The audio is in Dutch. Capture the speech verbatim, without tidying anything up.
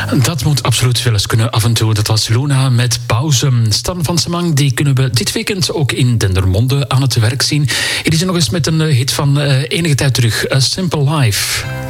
Dat moet absoluut wel eens kunnen af en toe. Dat was Luna met Pauze. Stan van Semang, die kunnen we dit weekend ook in Dendermonde aan het werk zien. Hier is er nog eens met een hit van uh, enige tijd terug. A Simple Life.